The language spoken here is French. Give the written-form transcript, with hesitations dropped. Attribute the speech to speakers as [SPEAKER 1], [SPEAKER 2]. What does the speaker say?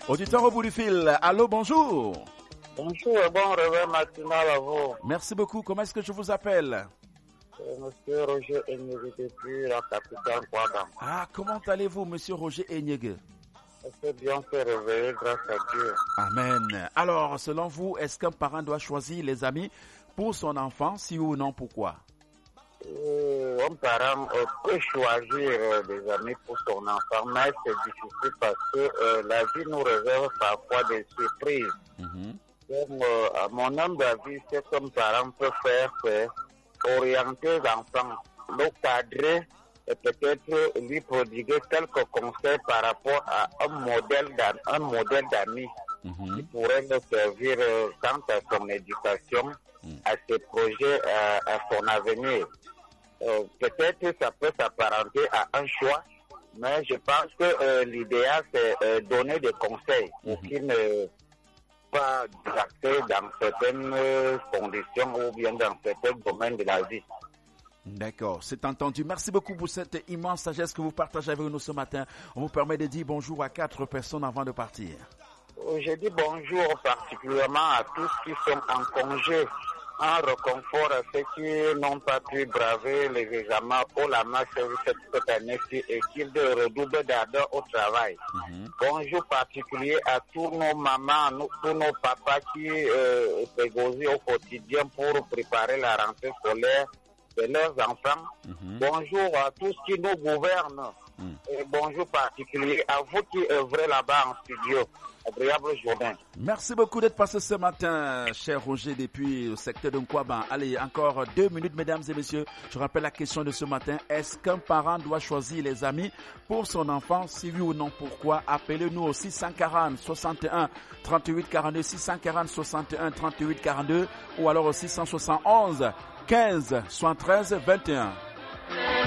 [SPEAKER 1] Auditeur au bout du fil, allô, bonjour.
[SPEAKER 2] Bonjour et bon réveil matinal à vous.
[SPEAKER 1] Merci beaucoup, comment est-ce que je vous appelle?
[SPEAKER 2] Monsieur Roger Enyege depuis la capitale Ouadam.
[SPEAKER 1] Ah, comment allez-vous, monsieur Roger Enyege?
[SPEAKER 2] C'est bien se réveiller grâce à Dieu.
[SPEAKER 1] Amen. Alors, selon vous, est-ce qu'un parent doit choisir les amis pour son enfant, si ou non, pourquoi?
[SPEAKER 2] Un parent peut choisir des amis pour son enfant, mais c'est difficile parce que la vie nous réserve parfois des surprises. Donc, à mon humble avis, ce qu'un parent peut faire, c'est orienter l'enfant, le cadrer et peut-être lui prodiguer quelques conseils par rapport à un modèle d'amis qui pourrait le servir quant à son éducation, à ses projets, à son avenir. Peut-être ça peut s'apparenter à un choix, mais je pense que l'idéal c'est donner des conseils pour qu'il ne pas d'accès dans certaines conditions ou bien dans certains domaines de la vie.
[SPEAKER 1] D'accord, c'est entendu. Merci beaucoup pour cette immense sagesse que vous partagez avec nous ce matin. On vous permet de dire bonjour à 4 personnes avant de partir.
[SPEAKER 2] Je dis bonjour particulièrement à tous qui sont en congé, en réconfort à ceux qui n'ont pas pu braver les examens ou la masse cette année-ci et qui redoublent d'ardeur au travail. Bonjour particulier à tous nos mamans, tous nos papas qui s'égosillent au quotidien pour préparer la rentrée scolaire de leurs enfants. Bonjour à tous qui nous gouvernent. Et bonjour particulier à vous qui œuvrez là-bas en studio. Agréable journée.
[SPEAKER 1] Merci beaucoup d'être passé ce matin, cher Roger, depuis le secteur de Nkwaban. Allez, encore 2 minutes, mesdames et messieurs. Je rappelle la question de ce matin. Est-ce qu'un parent doit choisir les amis pour son enfant? Si oui ou non, pourquoi? Appelez-nous au 640 61 38 42, 640 61 38 42 ou alors au 671 15 73 21.